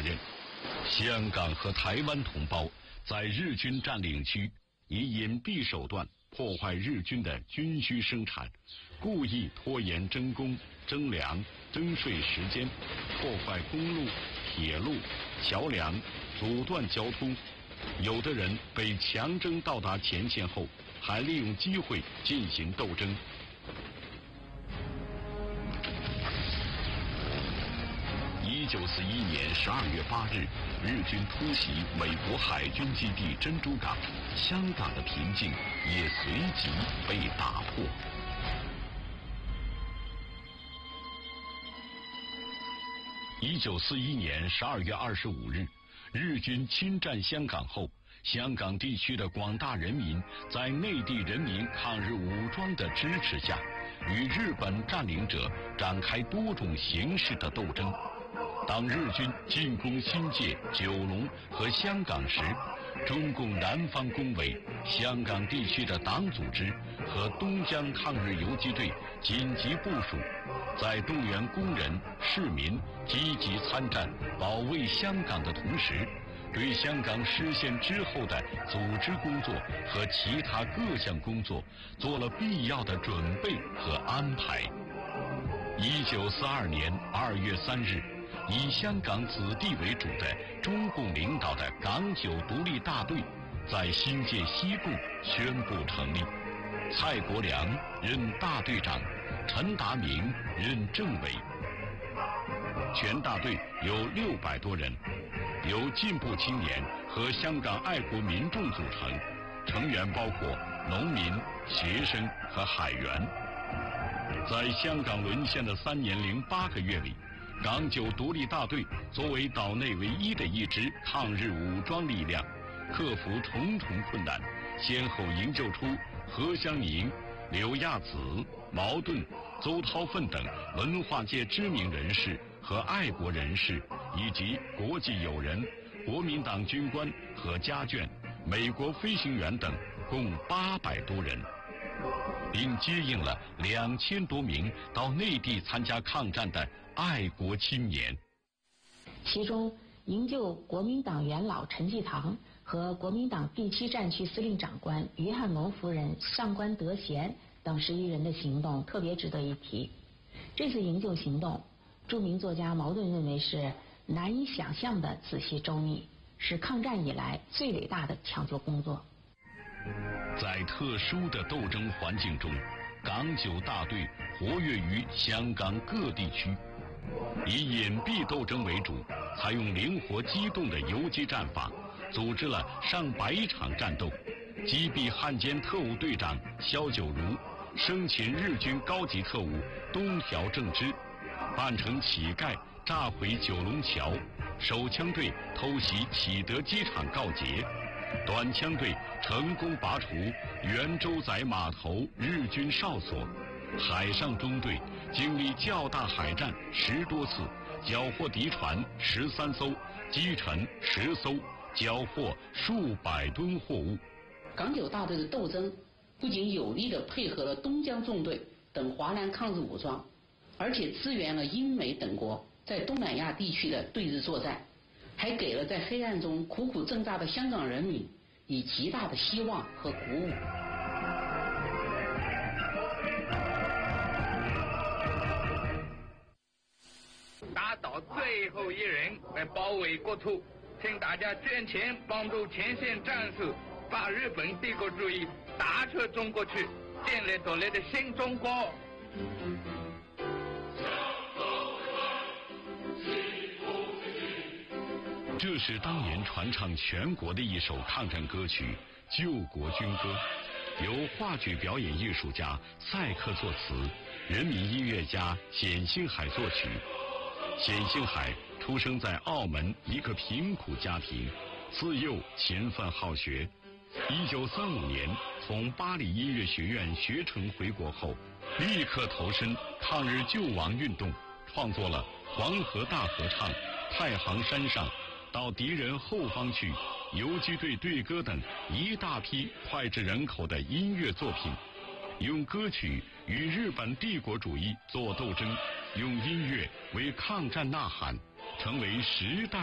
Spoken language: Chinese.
任。香港和台湾同胞在日军占领区以隐蔽手段破坏日军的军需生产，故意拖延征工、征粮、征税时间，破坏公路、铁路、桥梁，阻断交通。有的人被强征到达前线后，还利用机会进行斗争。1941年12月8日，日军突袭美国海军基地珍珠港，香港的平静也随即被打破。1941年12月25日，日军侵占香港后，香港地区的广大人民在内地人民抗日武装的支持下，与日本占领者展开多种形式的斗争。当日军进攻新界、九龙和香港时，中共南方工委、香港地区的党组织和东江抗日游击队紧急部署，在动员工人、市民积极参战、保卫香港的同时，对香港实现之后的组织工作和其他各项工作做了必要的准备和安排。1942年2月3日，以香港子弟为主的中共领导的港九独立大队在新界西部宣布成立，蔡国良任大队长，陈达明任政委。全大队有600多人，由进步青年和香港爱国民众组成，成员包括农民、学生和海员。在香港沦陷的3年零8个月里，港九独立大队作为岛内唯一的一支抗日武装力量，克服重重困难，先后营救出何香凝、刘亚子、毛盾、邹韬奋等文化界知名人士和爱国人士，以及国际友人、国民党军官和家眷、美国飞行员等共800多人，并接应了2000多名到内地参加抗战的爱国青年。 其中营救国民党元老陈济棠和国民党第7战区司令长官于汉谋夫人上官德贤等11人的行动特别值得一提。这次营救行动，著名作家茅盾认为是难以想象的仔细周密，是抗战以来最伟大的抢救工作。 在特殊的斗争环境中，港九大队活跃于香港各地区，以隐蔽斗争为主，采用灵活机动的游击战法，组织了上百场战斗，击毙汉奸特务队长萧九如，生擒日军高级特务东条正之，扮成乞丐炸毁九龙桥，手枪队偷袭启德机场告捷，短枪队成功拔除圆洲仔码头日军哨所，海上中队经历较大海战10多次，缴获敌船13艘，击沉10艘，缴获数百吨货物。 港九大队的斗争不仅有力地配合了东江纵队等华南抗日武装，而且支援了英美等国在东南亚地区的对日作战，还给了在黑暗中苦苦挣扎的香港人民以极大的希望和鼓舞。 打倒最后一人来保卫国土，请大家捐钱帮助前线战士把日本帝国主义打出中国去，建立独立的新中国。 这是当年传唱全国的一首抗战歌曲《救国军歌》，由话剧表演艺术家赛克作词，人民音乐家冼星海作曲。冼星海出生在澳门一个贫苦家庭，自幼勤奋好学。1935年从巴黎音乐学院学成回国后，立刻投身抗日救亡运动，创作了《黄河大合唱》《太行山上》《到敌人后方去》《游击队队歌》等一大批脍炙人口的音乐作品，用歌曲与日本帝国主义做斗争，用音乐为抗战呐喊，成为时代